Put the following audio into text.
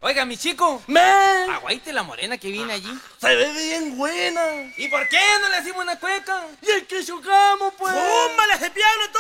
Oiga, mi chico. ¡Men! Aguaite la morena que viene allí. Se ve bien buena. ¿Y por qué no le hacemos una cueca? Y el que chocamos, pues. ¡Fúmbale ese piano,